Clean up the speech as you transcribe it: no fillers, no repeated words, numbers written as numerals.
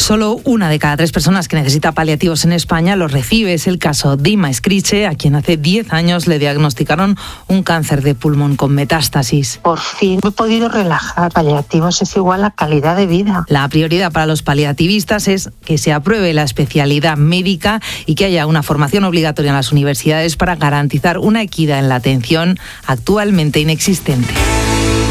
Solo 1 de cada 3 personas que necesita paliativos en España los recibe. Es el caso de Ima Escriche, a quien hace 10 años le diagnosticaron un cáncer de pulmón con metástasis. Por fin me he podido relajar. Paliativos es igual a calidad de vida. La prioridad para los paliativistas es que se apruebe la especialidad médica y que haya una formación obligatoria en las universidades para garantizar una equidad en la atención actualmente inexistente.